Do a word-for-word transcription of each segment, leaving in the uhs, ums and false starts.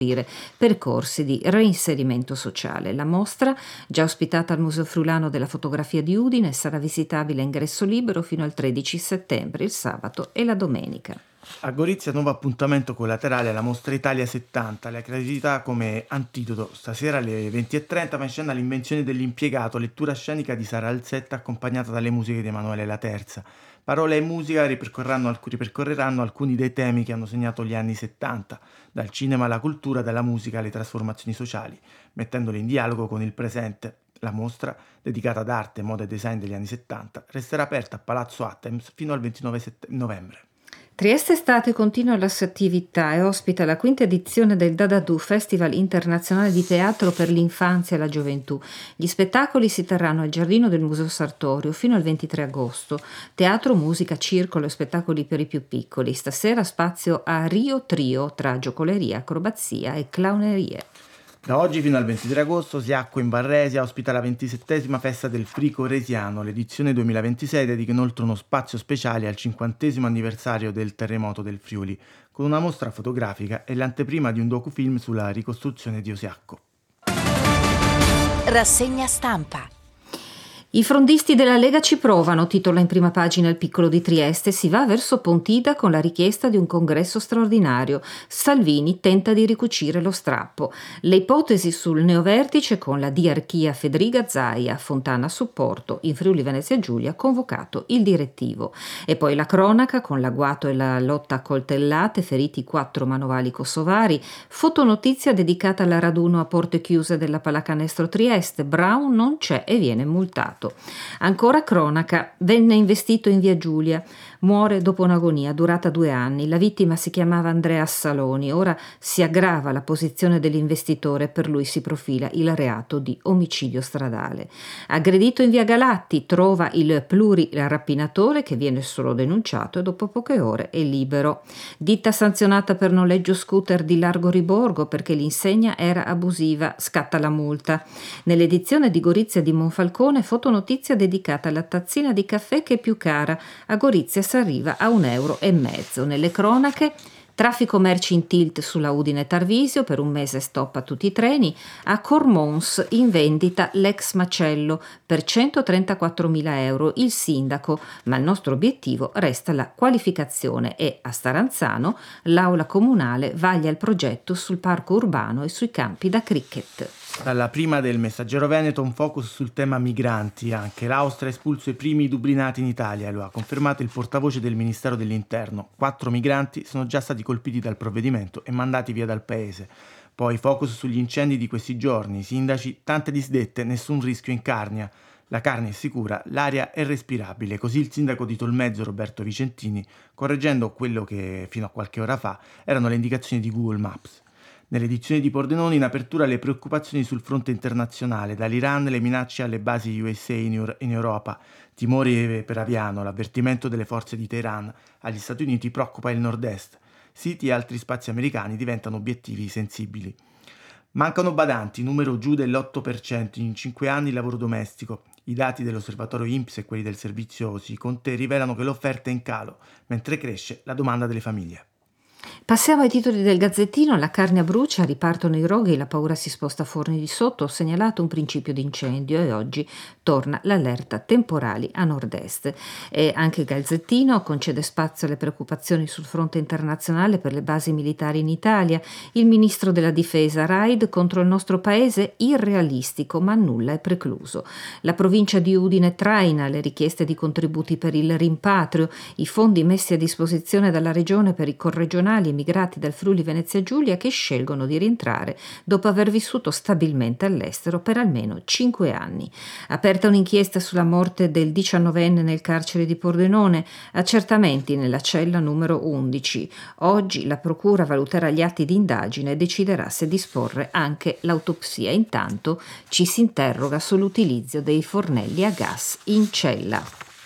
percorsi di reinserimento sociale. La mostra, già ospitata al Museo Friulano della Fotografia di Udine, sarà visitabile a ingresso libero fino al tredici settembre, il sabato e la domenica. A Gorizia nuovo appuntamento collaterale alla Mostra Italia settanta, la creatività come antidoto. Stasera alle venti e trenta va in scena l'invenzione dell'impiegato, lettura scenica di Sara Alzetta accompagnata dalle musiche di Emanuele La Terza. Parole e musica ripercorreranno, alc- ripercorreranno alcuni dei temi che hanno segnato gli anni settanta, dal cinema alla cultura, dalla musica alle trasformazioni sociali, mettendoli in dialogo con il presente. La mostra, dedicata ad arte, moda e design degli anni settanta, resterà aperta a Palazzo Attems fino al ventinove sett- novembre. Trieste Estate continua la sua attività e ospita la quinta edizione del Dadadù, Festival internazionale di teatro per l'infanzia e la gioventù. Gli spettacoli si terranno al giardino del Museo Sartorio fino al ventitré agosto. Teatro, musica, circolo e spettacoli per i più piccoli. Stasera spazio a Rio Trio tra giocoleria, acrobazia e clownerie. Da oggi fino al ventitré agosto Siacco in Varresia ospita la ventisettesima festa del Frico Resiano. L'edizione duemilaventisei dedica inoltre uno spazio speciale al cinquantesimo anniversario del terremoto del Friuli, con una mostra fotografica e l'anteprima di un docufilm sulla ricostruzione di Osiacco. Rassegna stampa. I frondisti della Lega ci provano, titola in prima pagina il Piccolo di Trieste. Si va verso Pontida con la richiesta di un congresso straordinario. Salvini tenta di ricucire lo strappo. Le ipotesi sul neovertice con la diarchia Federica Zaia, Fontana supporto. In Friuli Venezia Giulia convocato il direttivo. E poi la cronaca con l'agguato e la lotta a coltellate, feriti quattro manovali kosovari. Fotonotizia dedicata alla raduno a porte chiuse della Pallacanestro Trieste. Brown non c'è e viene multato. Ancora cronaca, venne investito in via Giulia, muore dopo un'agonia durata due anni. La vittima si chiamava Andrea Saloni. Ora si aggrava la posizione dell'investitore, per lui si profila il reato di omicidio stradale. Aggredito in via Galatti, trova il plurirapinatore che viene solo denunciato e dopo poche ore è libero. Ditta sanzionata per noleggio scooter di Largo Riborgo perché l'insegna era abusiva, scatta la multa. Nell'edizione di Gorizia di Monfalcone, fotonotizia dedicata alla tazzina di caffè che è più cara. A Gorizia si arriva a un euro e mezzo. Nelle cronache, traffico merci in tilt sulla Udine Tarvisio, per un mese stop a tutti i treni. A Cormons in vendita l'ex macello per centotrentaquattromila euro. Il sindaco, ma il nostro obiettivo resta la qualificazione. E a Staranzano l'aula comunale vaglia il progetto sul parco urbano e sui campi da cricket. Dalla prima del Messaggero Veneto un focus sul tema migranti. Anche l'Austria ha espulso i primi dublinati in Italia, lo ha confermato il portavoce del Ministero dell'Interno. Quattro migranti sono già stati colpiti dal provvedimento e mandati via dal paese. Poi focus sugli incendi di questi giorni. Sindaci, tante disdette, nessun rischio in Carnia. La carne è sicura, l'aria è respirabile. Così il sindaco di Tolmezzo Roberto Vicentini, correggendo quello che fino a qualche ora fa erano le indicazioni di Google Maps. Nell'edizione di Pordenone in apertura le preoccupazioni sul fronte internazionale, dall'Iran le minacce alle basi U S A in, Euro- in Europa, timori per Aviano, l'avvertimento delle forze di Teheran, agli Stati Uniti preoccupa il nord-est, siti e altri spazi americani diventano obiettivi sensibili. Mancano badanti, numero giù dell'otto per cento in cinque anni lavoro domestico. I dati dell'osservatorio I N P S e quelli del servizio Siconte rivelano che l'offerta è in calo, mentre cresce la domanda delle famiglie. Passiamo ai titoli del Gazzettino. La carne brucia, ripartono i roghi, la paura si sposta a Forni di Sotto, ho segnalato un principio di incendio e oggi torna l'allerta temporali a nord-est. E anche il Gazzettino concede spazio alle preoccupazioni sul fronte internazionale per le basi militari in Italia. Il ministro della difesa, raid contro il nostro paese, irrealistico ma nulla è precluso. La provincia di Udine traina le richieste di contributi per il rimpatrio, i fondi messi a disposizione dalla regione per i corregionali emigrati dal Friuli Venezia Giulia che scelgono di rientrare dopo aver vissuto stabilmente all'estero per almeno cinque anni. Aperta un'inchiesta sulla morte del diciannovenne nel carcere di Pordenone, accertamenti nella cella numero undici. Oggi la procura valuterà gli atti di indagine e deciderà se disporre anche l'autopsia. Intanto ci si interroga sull'utilizzo dei fornelli a gas in cella.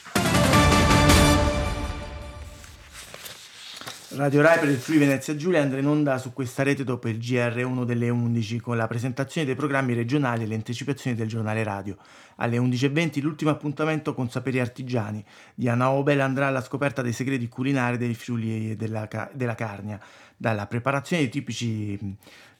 Radio Rai per il Friuli Venezia Giulia andrà in onda su questa rete dopo il G R uno delle undici con la presentazione dei programmi regionali e le anticipazioni del giornale radio. Alle undici e venti l'ultimo appuntamento con Saperi Artigiani. Diana Obel andrà alla scoperta dei segreti culinari dei Friuli e della, della Carnia, dalla preparazione dei tipici